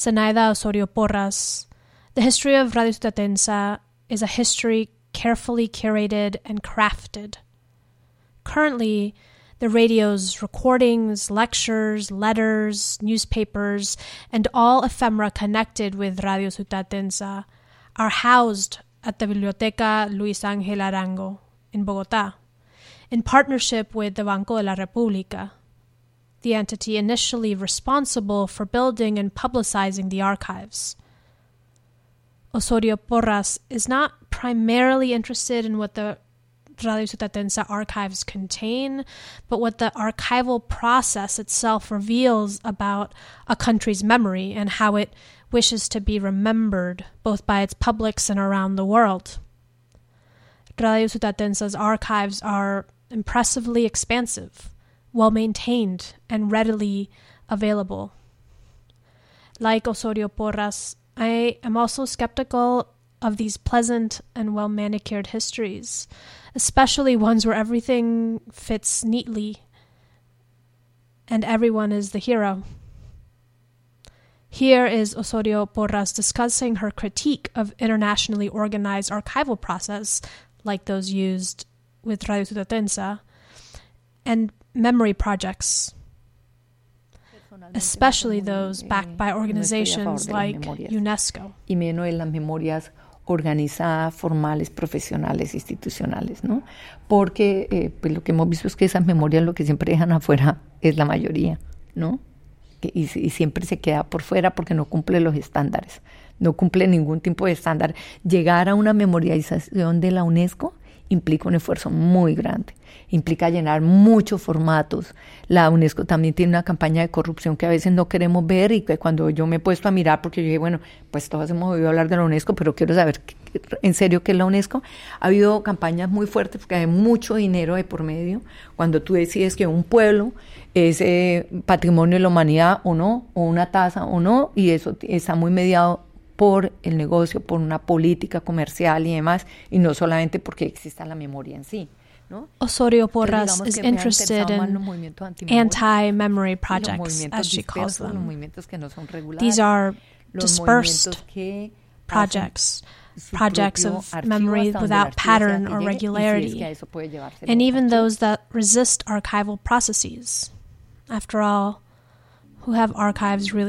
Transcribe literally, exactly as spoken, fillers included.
Zenaida Osorio Porras, the history of Radio Ciudad Densa is a history carefully curated and crafted. Currently, the radio's recordings, lectures, letters, newspapers, and all ephemera connected with Radio Ciudad Densa are housed at the Biblioteca Luis Ángel Arango in Bogotá, in partnership with the Banco de la República, the entity initially responsible for building and publicizing the archives. Osorio Porras is not primarily interested in what the Radio Ciudad Densa archives contain, but what the archival process itself reveals about a country's memory and how it wishes to be remembered, both by its publics and around the world. Radio Ciudad Densa's archives are impressively expansive, well-maintained, and readily available. Like Osorio Porras, I am also skeptical of these pleasant and well-manicured histories, especially ones where everything fits neatly and everyone is the hero. Here is Osorio Porras discussing her critique of internationally organized archival process, like those used with Radio Ciudad Densa, and memory projects, especially those backed by organizations like UNESCO. Y menos en las memorias organizadas, formales, profesionales, institucionales, ¿no? Porque eh, pues lo que hemos visto es que esas memorias lo que siempre dejan afuera es la mayoría, ¿no? Que, y, y siempre se queda por fuera porque no cumple los estándares, no cumple ningún tipo de estándar. Llegar a una memorialización de la UNESCO implica un esfuerzo muy grande, implica llenar muchos formatos. La UNESCO también tiene una campaña de corrupción que a veces no queremos ver y que cuando yo me he puesto a mirar, porque yo dije, bueno, pues todos hemos oído hablar de la UNESCO, pero quiero saber en serio qué es la UNESCO. Ha habido campañas muy fuertes porque hay mucho dinero de por medio. Cuando tú decides que un pueblo es eh, patrimonio de la humanidad o no, o una tasa o no, y eso está muy mediado por el negocio, por una política comercial y demás, y no solamente porque exista la memoria en sí, ¿no? Osorio Porras is interested in anti-memory projects, as she calls them. These are dispersed projects, projects of memory without pattern or regularity, and even those that resist archival processes. After all, who have archives really